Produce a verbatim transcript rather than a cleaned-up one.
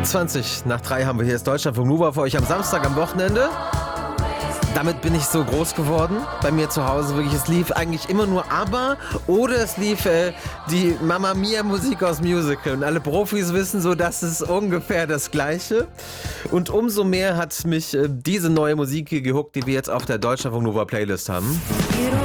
zwanzig nach drei haben wir hier ist Deutschlandfunk Nova für euch am Samstag am Wochenende. Damit bin ich so groß geworden, bei mir zu Hause wirklich. Es lief eigentlich immer nur ABBA oder es lief äh, die Mamma Mia Musik aus Musical. Und alle Profis wissen so, das ist ungefähr das Gleiche. Und umso mehr hat mich äh, diese neue Musik hier gehuckt, die wir jetzt auf der Deutschlandfunk Nova Playlist haben.